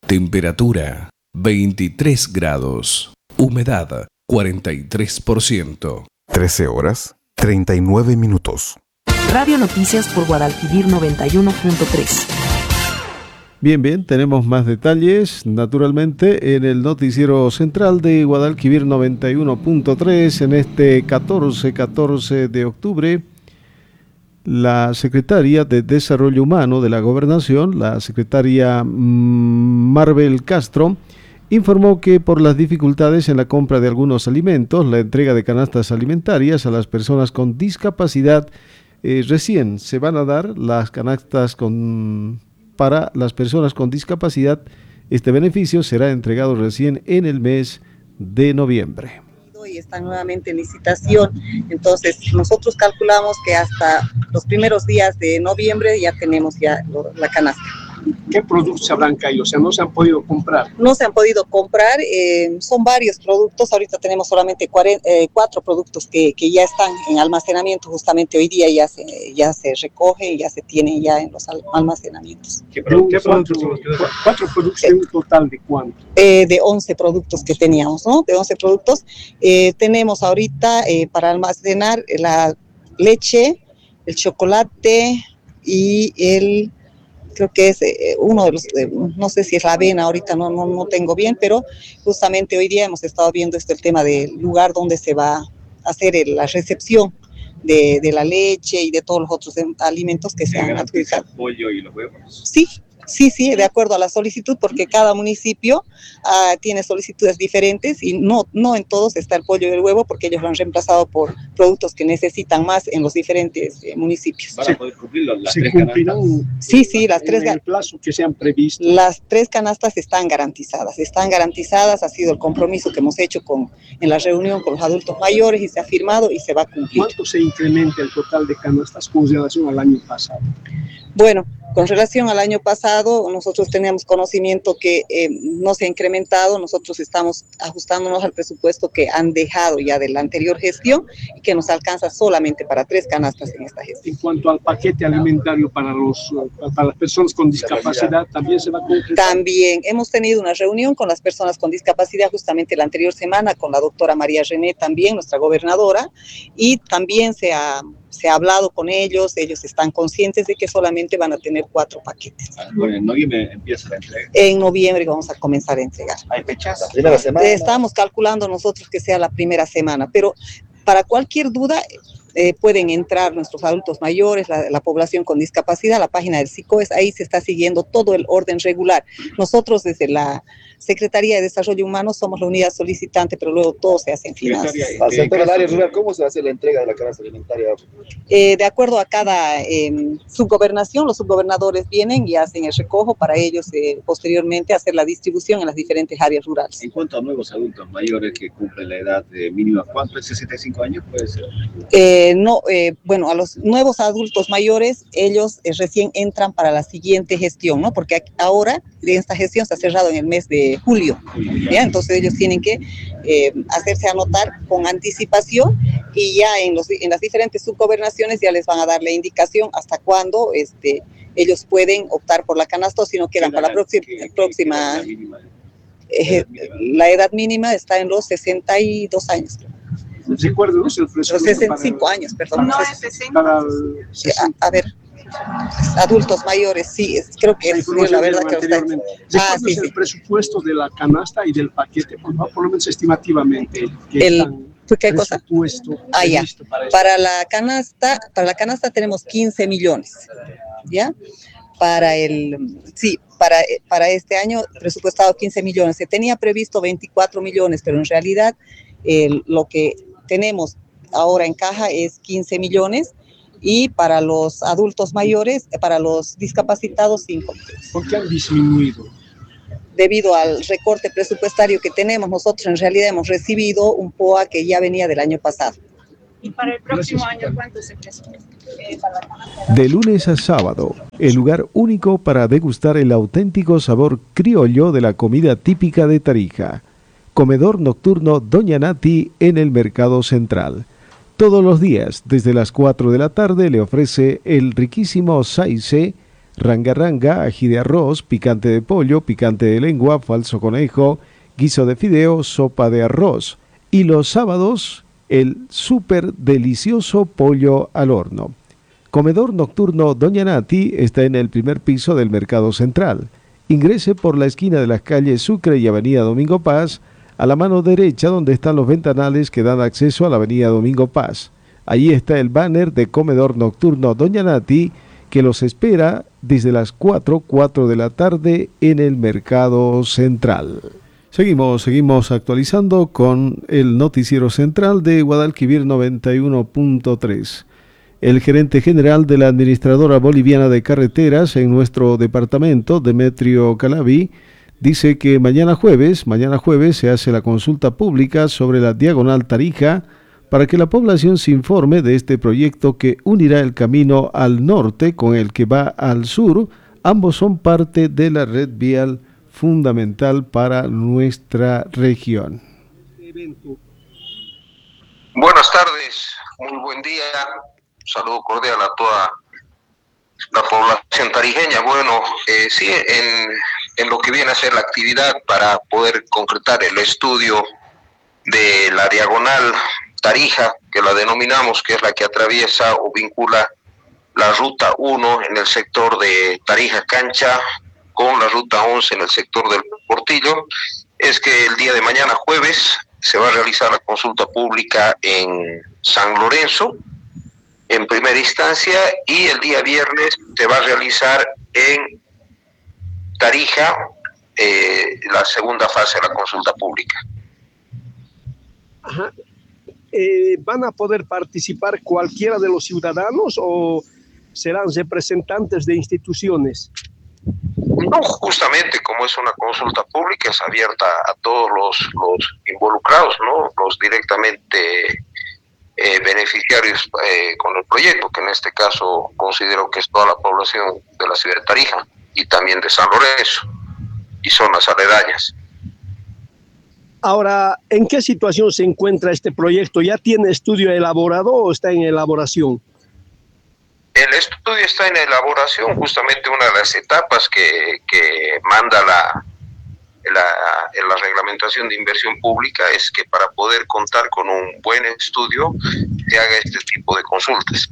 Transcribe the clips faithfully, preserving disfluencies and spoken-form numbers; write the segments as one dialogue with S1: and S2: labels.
S1: Temperatura veintitrés grados. Humedad cuarenta y tres por ciento.
S2: trece horas, treinta y nueve minutos.
S3: Radio Noticias por Guadalquivir noventa y uno punto tres.
S4: Bien, bien, tenemos más detalles, naturalmente, en el noticiero central de Guadalquivir noventa y uno punto tres. En este catorce, catorce de octubre, la secretaria de Desarrollo Humano de la Gobernación, la secretaria Marvel Castro, informó que por las dificultades en la compra de algunos alimentos, la entrega de canastas alimentarias a las personas con discapacidad, eh, recién se van a dar las canastas con... para las personas con discapacidad. Este beneficio será entregado recién en el mes de noviembre.
S5: Y está nuevamente en licitación, entonces nosotros calculamos que hasta los primeros días de noviembre ya tenemos ya lo, la canasta.
S6: ¿Qué productos se habrán caído? O sea, no se han podido comprar.
S5: No se han podido comprar, eh, son varios productos. Ahorita tenemos solamente cuarenta, eh, cuatro productos que, que ya están en almacenamiento. Justamente hoy día ya se, ya se recogen, ya se tienen ya en los almacenamientos.
S6: ¿Qué, pro, ¿qué productos? Cuatro, cuatro productos de un total de cuánto?
S5: Eh, de once productos que teníamos, ¿no? De once productos. Eh, tenemos ahorita eh, para almacenar la leche, el chocolate y el... creo que es eh, uno de los, eh, no sé si es la avena, ahorita no, no, no tengo bien, pero justamente hoy día hemos estado viendo esto, el tema del lugar donde se va a hacer el, la recepción de, de la leche y de todos los otros alimentos que se han adjudicado.
S7: ¿El pollo y los huevos?
S5: Sí. Sí, sí, de acuerdo a la solicitud, porque cada municipio uh, tiene solicitudes diferentes y no, no en todos está el pollo y el huevo, porque ellos lo han reemplazado por productos que necesitan más en los diferentes eh, municipios.
S7: Para poder cumplirlo, las
S6: ¿Se
S7: tres
S6: cumplirán?
S5: Canastas. Sí, sí, las tres.
S6: En el plazo que se han previsto.
S5: Las tres canastas están garantizadas, están garantizadas, ha sido el compromiso que hemos hecho con, en la reunión con los adultos mayores y se ha firmado y se va a cumplir.
S6: ¿Cuánto se incrementa el total de canastas con relación al año pasado?
S5: Bueno, con relación al año pasado, nosotros teníamos conocimiento que eh, no se ha incrementado, nosotros estamos ajustándonos al presupuesto que han dejado ya de la anterior gestión y que nos alcanza solamente para tres canastas en esta gestión.
S6: En cuanto al paquete alimentario para, los, para las personas con discapacidad, ¿también se va a concretar?
S5: También hemos tenido una reunión con las personas con discapacidad justamente la anterior semana con la doctora María René también, nuestra gobernadora, y también se ha... se ha hablado con ellos, ellos están conscientes de que solamente van a tener cuatro paquetes.
S7: Bueno, en noviembre empieza la entrega.
S5: En noviembre vamos a comenzar a entregar.
S7: ¿Hay fechas?
S5: La primera semana. Estamos calculando nosotros que sea la primera semana, pero para cualquier duda eh, pueden entrar nuestros adultos mayores, la, la población con discapacidad, la página del SICOES, ahí se está siguiendo todo el orden regular. Nosotros desde la Secretaría de Desarrollo Humano somos la unidad solicitante, pero luego todo se hace en finanzas.
S8: Al sector del área rural, ¿cómo se va a hacer la entrega de la canasta alimentaria?
S5: Eh, de acuerdo a cada eh, subgobernación, los subgobernadores vienen y hacen el recojo para ellos eh, posteriormente hacer la distribución en las diferentes áreas rurales.
S7: En cuanto a nuevos adultos mayores que cumplen la edad eh, mínima, ¿cuánto es? ¿sesenta y cinco años puede ser?
S5: Eh, no, eh, bueno, a los nuevos adultos mayores, ellos eh, recién entran para la siguiente gestión, ¿no? Porque ahora esta gestión se ha cerrado en el mes de julio, ¿ya? Entonces ellos tienen que eh, hacerse anotar con anticipación y ya en, los, en las diferentes subgobernaciones ya les van a dar la indicación hasta cuándo este, ellos pueden optar por la canasta o si no quedan para la próxima. próxima eh, la edad mínima está en los sesenta y dos años.
S6: Recuérdenos el presupuesto.
S5: Los sesenta y cinco años, perdón.
S6: No, es sesenta. Para el sesenta.
S5: A, a ver. Adultos mayores, sí, es, creo que es la verdad que está.
S6: Ah, sí, el sí. presupuesto de la canasta y del paquete, por favor, por lo menos estimativamente. Que
S5: el, ¿qué cosa? Ah, ya. Para, para la canasta, para la canasta tenemos quince millones, ¿ya? Para el, sí, para, para este año presupuestado quince millones. Se tenía previsto veinticuatro millones, pero en realidad el, lo que tenemos ahora en caja es quince millones. Y para los adultos mayores, para los discapacitados, cinco millones.
S6: ¿Por qué han disminuido?
S5: Debido al recorte presupuestario que tenemos, nosotros en realidad hemos recibido un P O A que ya venía del año pasado.
S9: ¿Y para el próximo año cuánto se presupuesta?
S4: De lunes a sábado, el lugar único para degustar el auténtico sabor criollo de la comida típica de Tarija. Comedor nocturno Doña Nati en el Mercado Central. Todos los días, desde las cuatro de la tarde, le ofrece el riquísimo saice ranga ranga, ají de arroz, picante de pollo, picante de lengua, falso conejo, guiso de fideo, sopa de arroz. Y los sábados, el súper delicioso pollo al horno. Comedor nocturno Doña Nati está en el primer piso del Mercado Central. Ingrese por la esquina de las calles Sucre y Avenida Domingo Paz, a la mano derecha donde están los ventanales que dan acceso a la Avenida Domingo Paz. Allí está el banner de Comedor Nocturno Doña Nati, que los espera desde las cuatro, cuatro de la tarde en el Mercado Central. Seguimos, seguimos actualizando con el noticiero central de Guadalquivir noventa y uno punto tres. El gerente general de la Administradora Boliviana de Carreteras en nuestro departamento, Demetrio Calabi, dice que mañana jueves, mañana jueves se hace la consulta pública sobre la Diagonal Tarija para que la población se informe de este proyecto que unirá el camino al norte con el que va al sur. Ambos son parte de la red vial fundamental para nuestra región.
S10: Buenas tardes, muy buen día. Un saludo cordial a toda la población tarijeña. Bueno, eh, sí, en, en lo que viene a ser la actividad para poder concretar el estudio de la Diagonal Tarija, que la denominamos, que es la que atraviesa o vincula la Ruta uno en el sector de Tarija Cancha con la Ruta once en el sector del Portillo, es que el día de mañana jueves se va a realizar la consulta pública en San Lorenzo, en primera instancia, y el día viernes se va a realizar en Tarija eh, la segunda fase de la consulta pública.
S6: Ajá. Eh, ¿Van a poder participar cualquiera de los ciudadanos o serán representantes de instituciones?
S10: No, justamente como es una consulta pública, es abierta a todos los, los involucrados, ¿no? Los directamente eh, beneficiarios eh, con el proyecto, que en este caso considero que es toda la población de la ciudad de Tarija y también de San Lorenzo y zonas aledañas.
S6: Ahora, ¿en qué situación se encuentra este proyecto? ¿Ya tiene estudio elaborado o está en elaboración?
S10: El estudio está en elaboración. Justamente una de las etapas que, que manda la, la, la reglamentación de inversión pública es que para poder contar con un buen estudio se haga este tipo de consultas.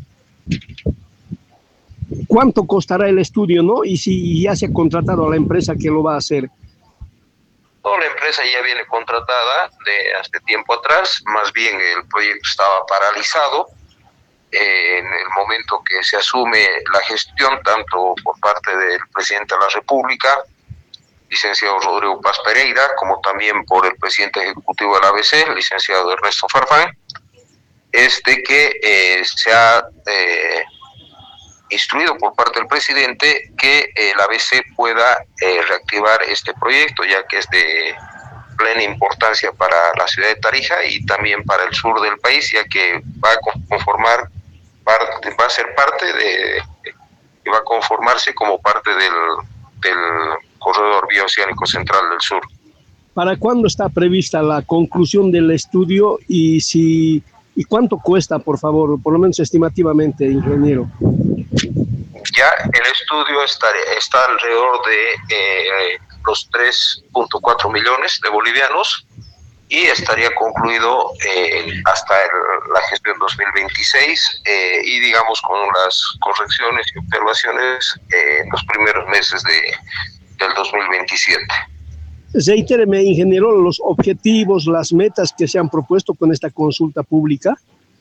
S6: ¿Cuánto costará el estudio, no? Y si ya se ha contratado a la empresa que lo va a hacer.
S10: La empresa ya viene contratada de hace tiempo atrás, más bien el proyecto estaba paralizado eh, en el momento que se asume la gestión, tanto por parte del presidente de la República, licenciado Rodrigo Paz Pereira, como también por el presidente ejecutivo de la A B C, licenciado Ernesto Farfán, es de que eh, se ha eh, instruido por parte del presidente que eh, la A B C pueda eh, reactivar este proyecto, ya que es de plena importancia para la ciudad de Tarija y también para el sur del país, ya que va a conformar parte, va a ser parte de, y va a conformarse como parte del, del corredor bioceánico central del sur.
S6: ¿Para cuándo está prevista la conclusión del estudio y si y cuánto cuesta, por favor, por lo menos estimativamente, ingeniero?
S10: Ya el estudio está, está alrededor de eh, los tres punto cuatro millones de bolivianos y estaría concluido eh, hasta el, la gestión dos mil veintiséis eh, y digamos con las correcciones y observaciones eh, en los primeros meses de, del dos mil veintisiete.
S6: Reitéreme, ingeniero, los objetivos, las metas que se han propuesto con esta consulta pública.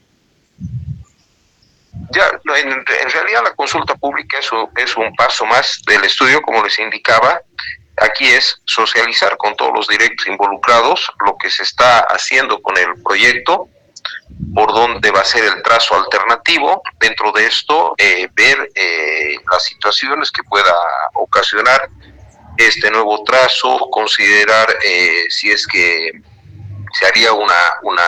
S10: Ya, en, en realidad la consulta pública es un, es un paso más del estudio, como les indicaba. Aquí es socializar con todos los directos involucrados lo que se está haciendo con el proyecto, por dónde va a ser el trazo alternativo. Dentro de esto, eh, ver eh, las situaciones que pueda ocasionar este nuevo trazo, considerar eh, si es que se haría una, una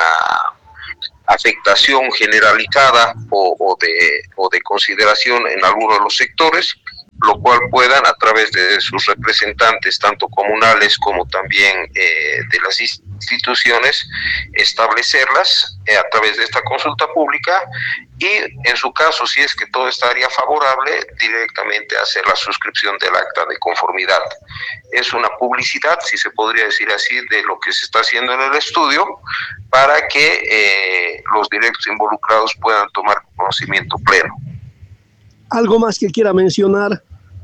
S10: afectación generalizada o, o, de, o de consideración en algunos de los sectores, lo cual puedan a través de sus representantes, tanto comunales como también eh, de las instituciones, establecerlas eh, a través de esta consulta pública y en su caso, si es que todo estaría favorable, directamente hacer la suscripción del acta de conformidad. Es una publicidad, si se podría decir así, de lo que se está haciendo en el estudio para que eh, los directos involucrados puedan tomar conocimiento pleno.
S6: ¿Algo más que quiera mencionar?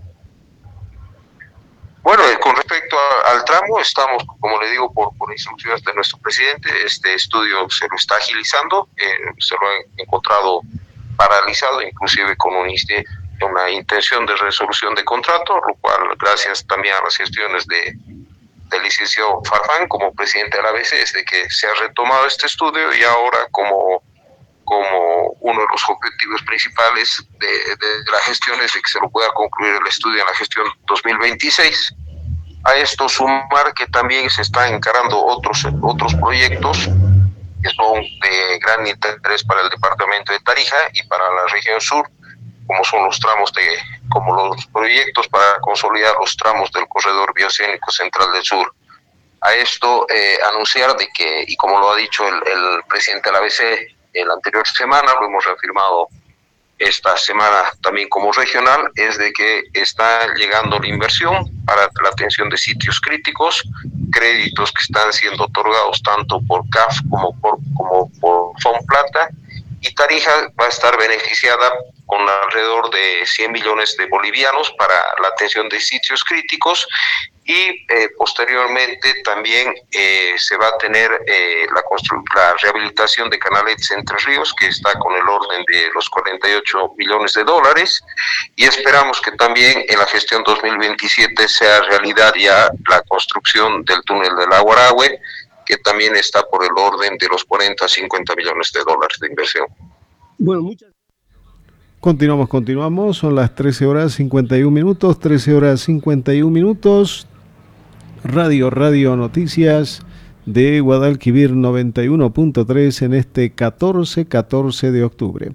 S10: Bueno, eh, con respecto a, al tramo, estamos, como le digo, por, por instrucciones de nuestro presidente, este estudio se lo está agilizando, eh, se lo han encontrado paralizado, inclusive con un, una intención de resolución de contrato, lo cual, gracias también a las gestiones de, del licenciado Farfán como presidente de la A B C, es de que se ha retomado este estudio y ahora como... como uno de los objetivos principales de, de, de la gestión es de que se lo pueda concluir el estudio en la gestión dos mil veintiséis. A esto sumar que también se están encarando otros, otros proyectos que son de gran interés para el departamento de Tarija y para la región sur, como son los tramos de, como los proyectos para consolidar los tramos del corredor biocénico central del sur. A esto eh, anunciar de que, y como lo ha dicho el, el presidente de la A B C, en la anterior semana, lo hemos reafirmado esta semana también como regional, es de que está llegando la inversión para la atención de sitios críticos, créditos que están siendo otorgados tanto por C A F como por, como por Fomplata, y Tarija va a estar beneficiada con alrededor de cien millones de bolivianos para la atención de sitios críticos y eh, posteriormente también eh, se va a tener eh, la, la rehabilitación de canaletas Entre Ríos, que está con el orden de los cuarenta y ocho millones de dólares, y esperamos que también en la gestión dos mil veintisiete sea realidad ya la construcción del túnel del Aguarahue, que también está por el orden de los cuarenta a cincuenta millones de dólares de inversión.
S6: Bueno, muchas
S4: Continuamos, continuamos, son las trece horas cincuenta y un minutos, trece horas cincuenta y un minutos. Radio, Radio Noticias de Guadalquivir noventa y uno punto tres en este catorce, catorce de octubre.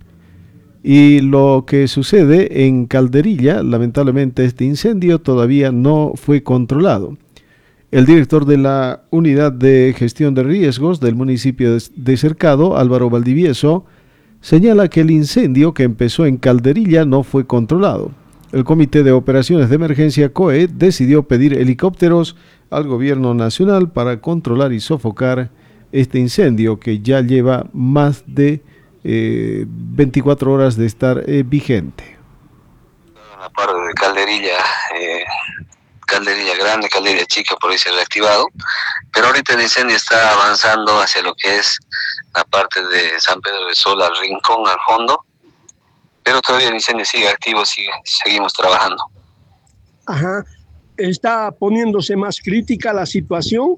S4: Y lo que sucede en Calderilla, lamentablemente este incendio todavía no fue controlado. El director de la Unidad de Gestión de Riesgos del municipio de Cercado, Álvaro Valdivieso, señala que el incendio que empezó en Calderilla no fue controlado. El Comité de Operaciones de Emergencia C O E decidió pedir helicópteros al gobierno nacional para controlar y sofocar este incendio que ya lleva más de eh, veinticuatro horas de estar eh, vigente.
S11: En la parte de Calderilla, eh, Calderilla Grande, Calderilla Chica, por ahí se ha reactivado, pero ahorita el incendio está avanzando hacia lo que es la parte de San Pedro de Sol, al rincón, al fondo, pero todavía el incendio sigue activo, sigue, seguimos trabajando.
S6: Ajá. ¿Está poniéndose más crítica la situación?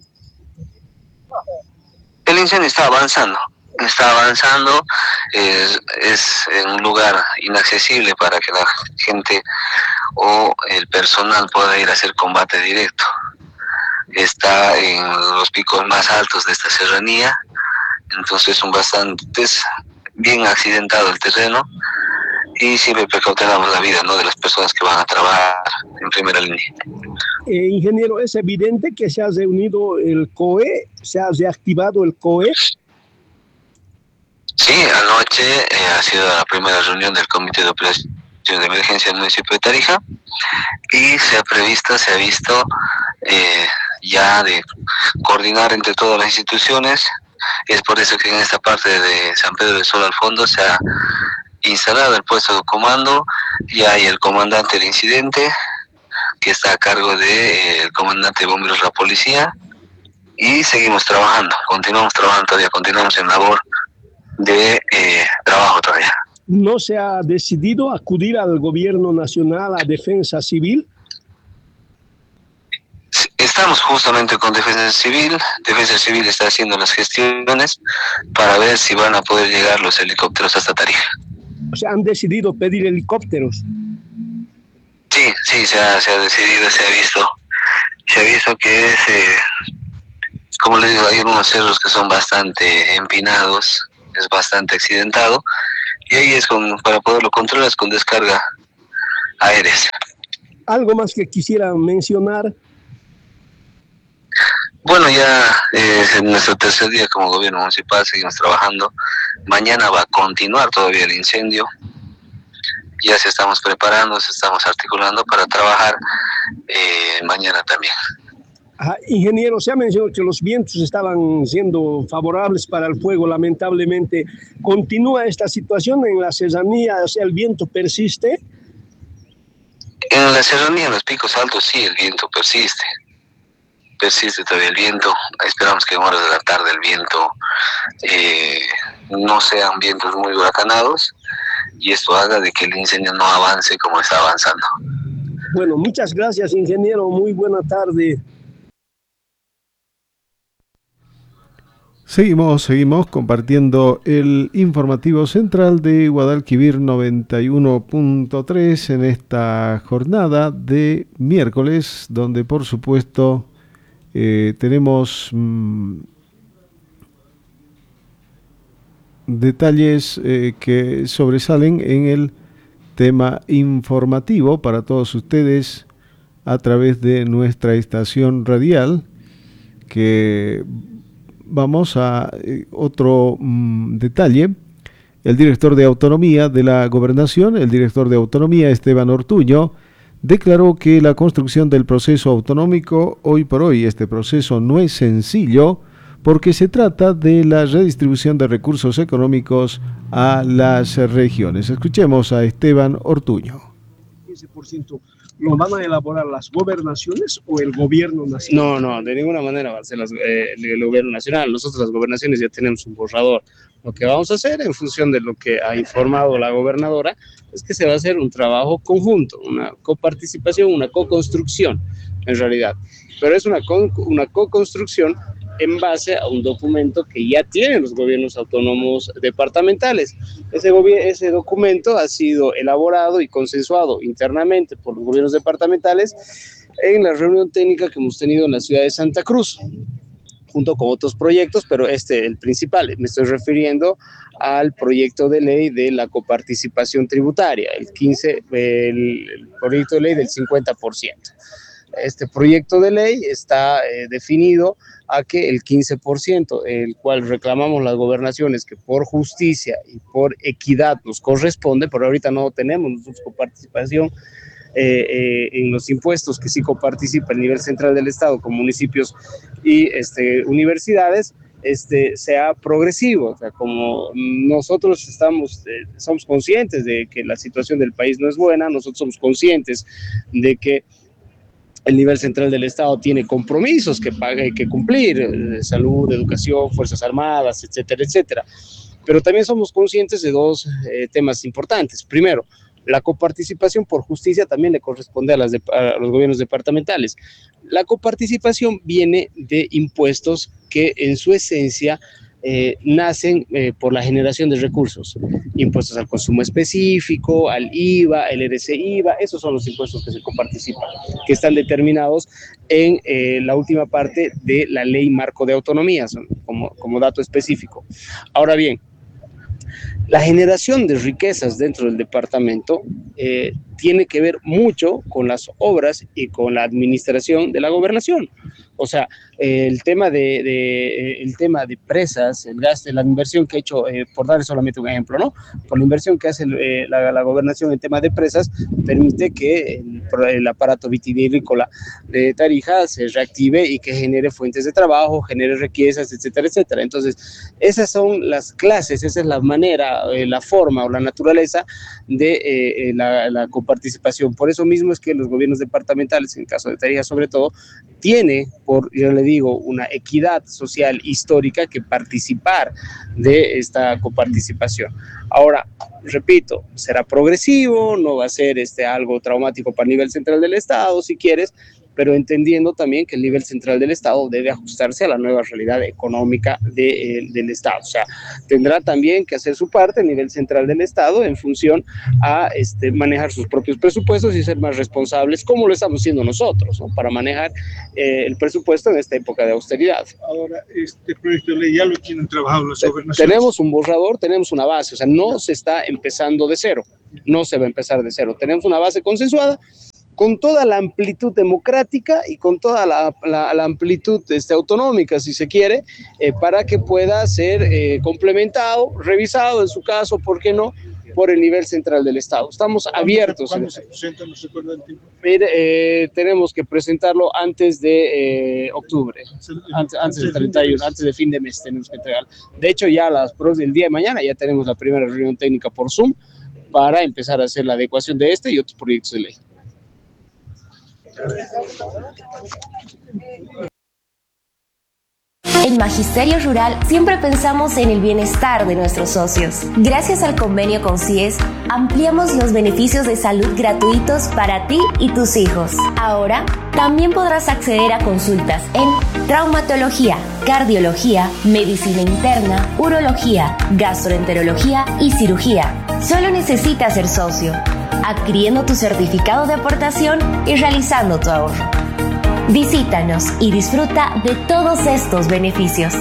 S11: El incendio está avanzando, está avanzando, es, es en un lugar inaccesible para que la gente o el personal pueda ir a hacer combate directo. Está en los picos más altos de esta serranía, entonces son bastante bien accidentado el terreno y siempre precautelamos la vida, ¿no?, de las personas que van a trabajar en primera línea.
S6: Eh, ingeniero, es evidente que se ha reunido el C O E, se ha reactivado el C O E.
S11: Sí, anoche eh, ha sido la primera reunión del Comité de Operaciones de Emergencia del municipio de Tarija y se ha previsto, se ha visto eh, ya de coordinar entre todas las instituciones. Es por eso que en esta parte de San Pedro del Sol al fondo se ha instalado el puesto de comando, ya hay el comandante del incidente que está a cargo del de, eh, comandante de bomberos de la policía y seguimos trabajando, continuamos trabajando todavía, continuamos en labor de eh, trabajo todavía.
S6: ¿No se ha decidido acudir al gobierno nacional, a Defensa Civil?
S11: Estamos justamente con Defensa Civil, Defensa Civil está haciendo las gestiones para ver si van a poder llegar los helicópteros hasta Tarija.
S6: O sea, han decidido pedir helicópteros.
S11: Sí, sí, se ha, se ha decidido, se ha visto, se ha visto que es, eh, como les digo, hay unos cerros que son bastante empinados, es bastante accidentado, y ahí es con, para poderlo controlar, es con descarga aéreas.
S6: ¿Algo más que quisiera mencionar?
S11: Bueno, ya eh, es nuestro tercer día como gobierno municipal, seguimos trabajando. Mañana va a continuar todavía el incendio. Ya se estamos preparando, se estamos articulando para trabajar eh, mañana también.
S6: Ajá, ingeniero, se ha mencionado que los vientos estaban siendo favorables para el fuego, lamentablemente. ¿Continúa esta situación en la serranía? O sea, ¿el viento persiste?
S11: En la serranía, en los picos altos, sí, el viento persiste. Persiste todavía el viento. Esperamos que en horas de la tarde el viento eh, no sean vientos muy huracanados y esto haga de que el incendio no avance como está avanzando.
S6: Bueno, muchas gracias, ingeniero. Muy buena tarde.
S4: Seguimos, seguimos compartiendo el informativo central de Guadalquivir noventa y uno punto tres en esta jornada de miércoles, donde por supuesto eh, tenemos mmm, detalles eh, que sobresalen en el tema informativo para todos ustedes a través de nuestra estación radial, que vamos a eh, otro mm, detalle. El director de Autonomía de la Gobernación, el director de Autonomía, Esteban Ortuño, declaró que la construcción del proceso autonómico, hoy por hoy este proceso no es sencillo porque se trata de la redistribución de recursos económicos a las regiones. Escuchemos a Esteban Ortuño.
S6: quince por ciento ¿lo van a elaborar las gobernaciones o el gobierno nacional?
S12: No, no, de ninguna manera va a ser las, eh, el gobierno nacional. Nosotros las gobernaciones ya tenemos un borrador. Lo que vamos a hacer en función de lo que ha informado la gobernadora es que se va a hacer un trabajo conjunto, una coparticipación, una co-construcción en realidad. Pero es una, co una co-construcción en base a un documento que ya tienen los gobiernos autónomos departamentales. Ese, ese documento ha sido elaborado y consensuado internamente por los gobiernos departamentales en la reunión técnica que hemos tenido en la ciudad de Santa Cruz, junto con otros proyectos, pero este, el principal, me estoy refiriendo al proyecto de ley de la coparticipación tributaria, el quince, el, el proyecto de ley del cincuenta por ciento. Este proyecto de ley está eh, definido a que el quince por ciento, el cual reclamamos las gobernaciones que por justicia y por equidad nos corresponde, pero ahorita no tenemos nosotros coparticipación eh, eh, en los impuestos que sí coparticipa el nivel central del Estado con municipios y este, universidades, este, sea progresivo. O sea, como nosotros estamos, eh, somos conscientes de que la situación del país no es buena, nosotros somos conscientes de que el nivel central del Estado tiene compromisos que paga y que cumplir, eh, salud, educación, Fuerzas Armadas, etcétera, etcétera. Pero también somos conscientes de dos eh, temas importantes. Primero, la coparticipación por justicia también le corresponde a, las de, a los gobiernos departamentales. La coparticipación viene de impuestos que en su esencia Eh, nacen eh, por la generación de recursos, impuestos al consumo específico, al I V A, el R C I V A, esos son los impuestos que se coparticipan, que están determinados en eh, la última parte de la ley marco de autonomías, como, como dato específico. Ahora bien, la generación de riquezas dentro del departamento eh, tiene que ver mucho con las obras y con la administración de la gobernación. O sea, eh, el tema de, de eh, el tema de presas, el gasto, la inversión que ha hecho, eh, por dar solamente un ejemplo, ¿no? Por la inversión que hace eh, la, la gobernación en tema de presas, permite que el, el aparato vitivinícola de Tarija se reactive y que genere fuentes de trabajo, genere riquezas, etcétera, etcétera. Entonces, esas son las clases, esa es la manera, eh, la forma o la naturaleza de eh, la, la coparticipación. Por eso mismo es que los gobiernos departamentales, en el caso de Tarija sobre todo, tiene, por, yo le digo, una equidad social histórica que participar de esta coparticipación. Ahora, repito, será progresivo, no va a ser este, algo traumático para el nivel central del Estado, si quieres, pero entendiendo también que el nivel central del Estado debe ajustarse a la nueva realidad económica de, eh, del Estado. O sea, tendrá también que hacer su parte el nivel central del Estado en función a este, manejar sus propios presupuestos y ser más responsables, como lo estamos haciendo nosotros, ¿no? Para manejar eh, el presupuesto en esta época de austeridad.
S13: Ahora, este proyecto de ley ya lo tienen trabajado las gobernaciones.
S12: Tenemos un borrador, tenemos una base, o sea, no se está empezando de cero, no se va a empezar de cero. Tenemos una base consensuada, con toda la amplitud democrática y con toda la, la, la amplitud este, autonómica, si se quiere, eh, para que pueda ser eh, complementado, revisado en su caso, ¿por qué no?, por el nivel central del Estado. Estamos abiertos.
S13: ¿Cuándo se presenta? ¿No se acuerda el tiempo?
S12: Mire, eh, tenemos que presentarlo antes de eh, octubre, antes, antes del treinta y uno, antes de fin de mes tenemos que entregarlo. De hecho, ya las pros del día de mañana ya tenemos la primera reunión técnica por Zoom para empezar a hacer la adecuación de este y otros proyectos de ley.
S14: En Magisterio Rural siempre pensamos en el bienestar de nuestros socios. Gracias al convenio con C I E S, ampliamos los beneficios de salud gratuitos para ti y tus hijos. Ahora, también podrás acceder a consultas en traumatología, cardiología, medicina interna, urología, gastroenterología y cirugía. Solo necesitas ser socio, adquiriendo tu certificado de aportación y realizando tu ahorro. Visítanos y disfruta de todos estos beneficios.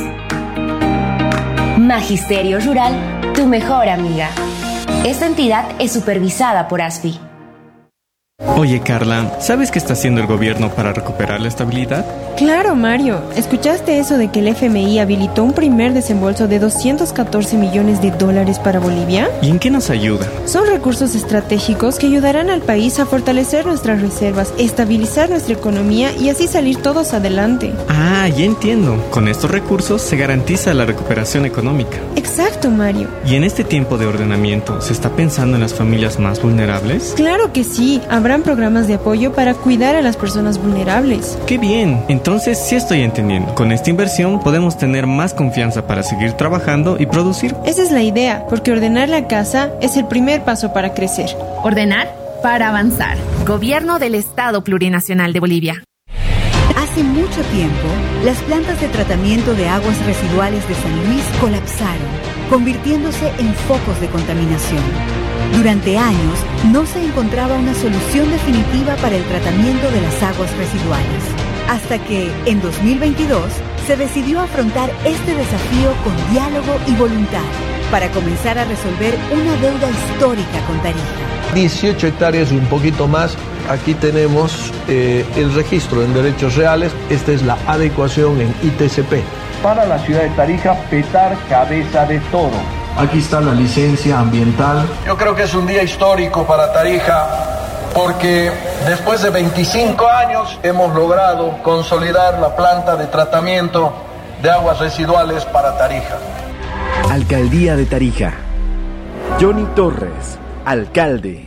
S14: Magisterio Rural, tu mejor amiga. Esta entidad es supervisada por A S F I.
S15: Oye, Carla, ¿sabes qué está haciendo el gobierno para recuperar la estabilidad?
S16: Claro, Mario. ¿Escuchaste eso de que el F M I habilitó un primer desembolso de doscientos catorce millones de dólares para Bolivia?
S15: ¿Y en qué nos ayuda?
S16: Son recursos estratégicos que ayudarán al país a fortalecer nuestras reservas, estabilizar nuestra economía y así salir todos adelante.
S15: Ah, ya entiendo. Con estos recursos se garantiza la recuperación económica.
S16: Exacto, Mario.
S15: ¿Y en este tiempo de ordenamiento se está pensando en las familias más vulnerables?
S16: Claro que sí. Habrán programas de apoyo para cuidar a las personas vulnerables.
S15: ¡Qué bien! Entonces sí estoy entendiendo. Con esta inversión podemos tener más confianza para seguir trabajando y producir.
S16: Esa es la idea, porque ordenar la casa es el primer paso para crecer.
S17: Ordenar para avanzar. Gobierno del Estado Plurinacional de Bolivia.
S18: Hace mucho tiempo, las plantas de tratamiento de aguas residuales de San Luis colapsaron, convirtiéndose en focos de contaminación. Durante años, no se encontraba una solución definitiva para el tratamiento de las aguas residuales, hasta que, en dos mil veintidós, se decidió afrontar este desafío con diálogo y voluntad, para comenzar a resolver una deuda histórica con Tarija.
S19: dieciocho hectáreas y un poquito más. Aquí tenemos eh, el registro en derechos reales. Esta es la adecuación en I T C P.
S20: Para la ciudad de Tarija, Petar Cabeza de Toro.
S19: Aquí está la licencia ambiental.
S21: Yo creo que es un día histórico para Tarija porque después de veinticinco años hemos logrado consolidar la planta de tratamiento de aguas residuales para Tarija.
S22: Alcaldía de Tarija. Johnny Torres, alcalde.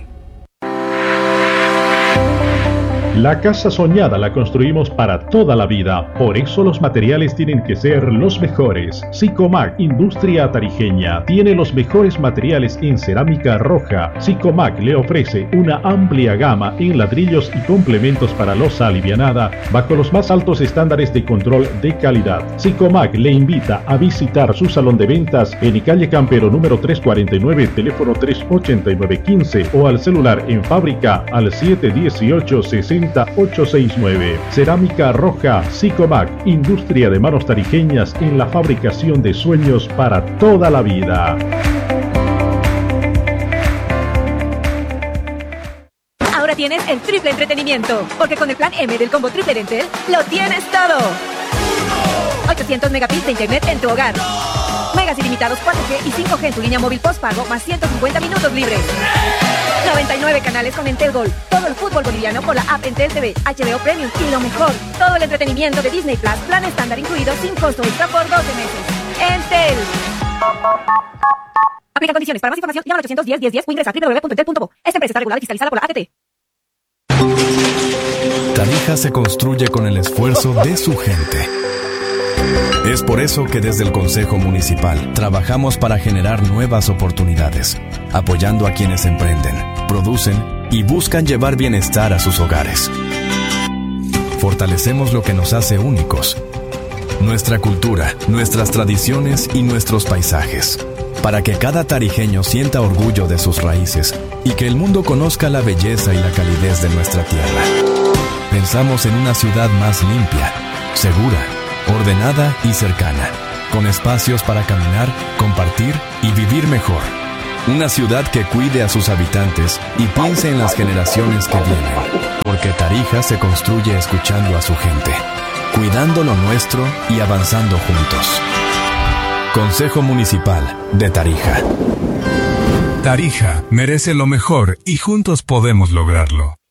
S23: La casa soñada la construimos para toda la vida, por eso los materiales tienen que ser los mejores. Sicomac Industria Tarijeña tiene los mejores materiales en cerámica roja. Sicomac le ofrece una amplia gama en ladrillos y complementos para losa alivianada bajo los más altos estándares de control de calidad. Sicomac le invita a visitar su salón de ventas en calle Campero número trescientos cuarenta y nueve, teléfono tres ochenta y nueve quince o al celular en fábrica al siete dieciocho sesenta ochocientos sesenta y nueve. Cerámica roja Sicomac, industria de manos tarijeñas en la fabricación de sueños para toda la vida.
S24: Ahora tienes el triple entretenimiento, porque con el plan M del combo triple de Entel lo tienes todo. ochocientos megabits de internet en tu hogar. Megas ilimitados cuatro G y cinco G en tu línea móvil postpago más ciento cincuenta minutos libres. noventa y nueve canales con Entel Gol. Todo el fútbol boliviano con la app Entel T V, H B O Premium y lo mejor, todo el entretenimiento de Disney Plus, plan estándar incluido sin costo extra por doce meses. Entel. Aplica condiciones. Para más información, llama al ochocientos diez, diez, diez o ingresa a doble u doble u doble u punto entel punto bo. Esta empresa está regulada y fiscalizada por la A T T.
S1: Tarija se construye con el esfuerzo de su gente. Es por eso que desde el Consejo Municipal trabajamos para generar nuevas oportunidades, apoyando a quienes emprenden, producen y buscan llevar bienestar a sus hogares. fortalecemos lo que nos hace únicos: nuestra cultura, nuestras tradiciones y nuestros paisajes, para que cada tarijeño sienta orgullo de sus raíces y que el mundo conozca la belleza y la calidez de nuestra tierra. Pensamos en una ciudad más limpia, segura, ordenada y cercana, con espacios para caminar, compartir y vivir mejor. Una ciudad que cuide a sus habitantes y piense en las generaciones que vienen, porque Tarija se construye escuchando a su gente, cuidando lo nuestro y avanzando juntos. Consejo Municipal de Tarija.
S2: Tarija merece lo mejor y juntos podemos lograrlo.